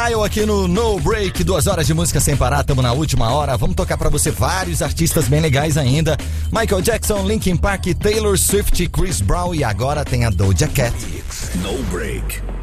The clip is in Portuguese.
Style aqui no No Break, 2 horas de música sem parar, tamo na última hora. Vamos tocar pra você vários artistas bem legais ainda. Michael Jackson, Linkin Park, Taylor Swift, Chris Brown e agora tem a Doja Cat. No Break.